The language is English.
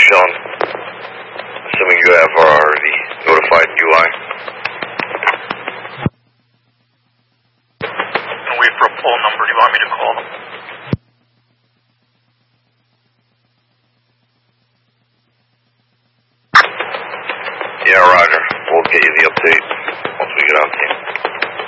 Sean. Assuming you have already notified UI. I'll wait for a phone number. Do you want me to call them? Yeah, Roger. We'll get you the update once we get out to you.